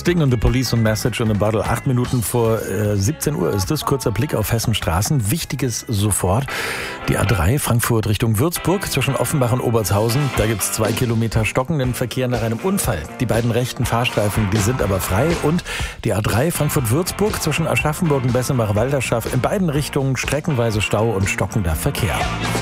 Sting und The Police und Message in a Bottle. 8 Minuten vor 17 Uhr ist es. Kurzer Blick auf Hessens Straßen. Wichtiges sofort. Die A3 Frankfurt Richtung Würzburg zwischen Offenbach und Obertshausen. Da gibt es 2 Kilometer stockenden Verkehr nach einem Unfall. Die beiden rechten Fahrstreifen, die sind aber frei. Und die A3 Frankfurt-Würzburg zwischen Aschaffenburg und Bessenbach-Walderschaft. In beiden Richtungen streckenweise Stau und stockender Verkehr.